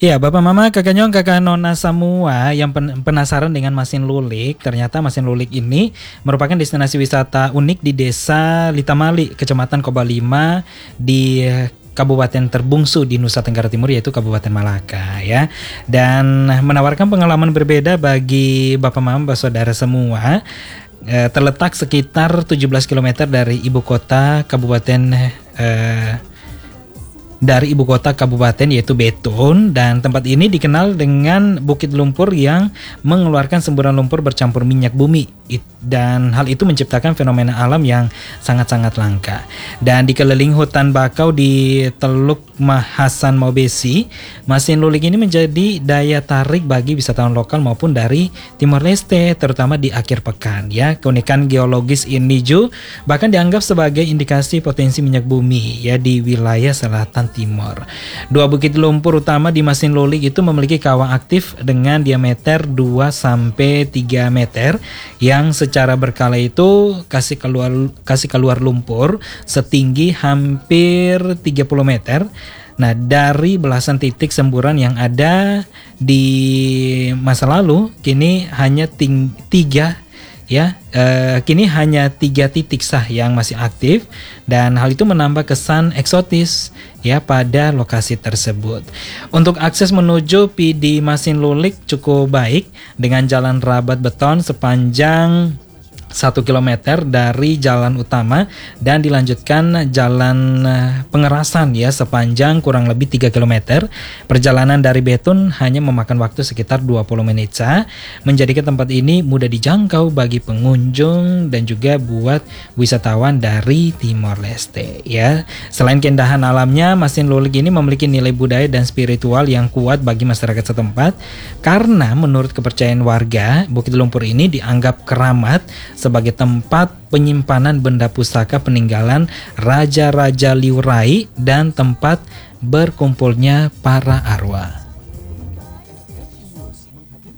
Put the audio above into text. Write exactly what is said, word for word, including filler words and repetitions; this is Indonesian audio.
Ya, Bapak Mama, Kakak Nyong, Kakak Nona semua yang pen- penasaran dengan Masin Lulik, ternyata Masin Lulik ini merupakan destinasi wisata unik di Desa Litamali, Kecamatan Kobalima di Kabupaten terbungsu di Nusa Tenggara Timur, yaitu Kabupaten Malaka ya. Dan menawarkan pengalaman berbeda bagi Bapak Mama, saudara semua. E, terletak sekitar tujuh belas kilometer dari ibu kota Kabupaten e, dari ibu kota kabupaten yaitu Betun, dan tempat ini dikenal dengan bukit lumpur yang mengeluarkan semburan lumpur bercampur minyak bumi, dan hal itu menciptakan fenomena alam yang sangat-sangat langka. Dan dikelilingi hutan bakau di Teluk Mahasan Maubesi, Masin Lulik ini menjadi daya tarik bagi wisatawan lokal maupun dari Timor Leste, terutama di akhir pekan ya. Keunikan geologis ini juga bahkan dianggap sebagai indikasi potensi minyak bumi ya di wilayah selatan timur. Dua bukit lumpur utama di Masin Lulik itu memiliki kawah aktif dengan diameter dua sampai tiga meter yang secara berkala itu kasih keluar kasih keluar lumpur setinggi hampir tiga puluh meter. Nah, dari belasan titik semburan yang ada di masa lalu, kini hanya ting- tiga ya, eh, kini hanya tiga titik sah yang masih aktif, dan hal itu menambah kesan eksotis ya pada lokasi tersebut. Untuk akses menuju P D Masin Lulik cukup baik dengan jalan rabat beton sepanjang satu kilometer dari jalan utama dan dilanjutkan jalan pengerasan ya sepanjang kurang lebih tiga kilometer. Perjalanan dari Betun hanya memakan waktu sekitar dua puluh menit saja, menjadikan tempat ini mudah dijangkau bagi pengunjung dan juga buat wisatawan dari Timor Leste ya. Selain keindahan alamnya, Masin Lulik ini memiliki nilai budaya dan spiritual yang kuat bagi masyarakat setempat, karena menurut kepercayaan warga, Bukit Lumpur ini dianggap keramat sebagai tempat penyimpanan benda pusaka peninggalan Raja-Raja Liurai dan tempat berkumpulnya para arwah.